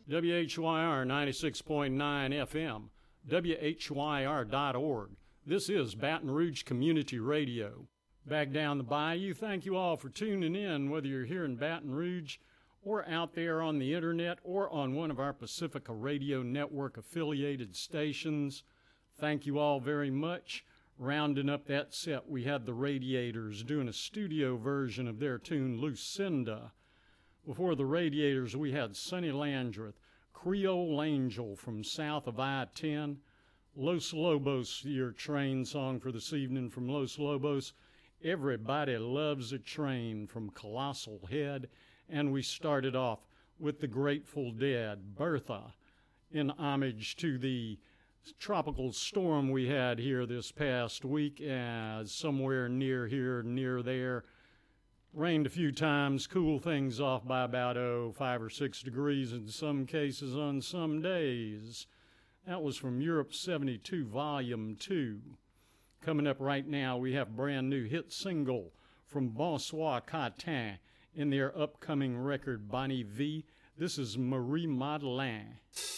WHYR 96.9 FM, WHYR.org. This is Baton Rouge Community Radio. Back down the bayou, thank you all for tuning in, whether you're here in Baton Rouge or out there on the internet or on one of our Pacifica Radio Network affiliated stations. Thank you all very much. Rounding up that set, we had the Radiators doing a studio version of their tune Lucinda. Before the Radiators, we had Sonny Landreth, Creole Angel from south of I-10, Los Lobos, your train song for this evening from Los Lobos, Everybody Loves a Train from Colossal Head, and we started off with the Grateful Dead, Bertha, in homage to the tropical storm we had here this past week, as somewhere near here, near there, rained a few times, cooled things off by about 5 or 6 degrees in some cases on some days. That was from Europe 72, Volume 2. Coming up right now, we have a brand new hit single from Bonsoir Catin in their upcoming record, Bonnie V. This is Marie Madeleine.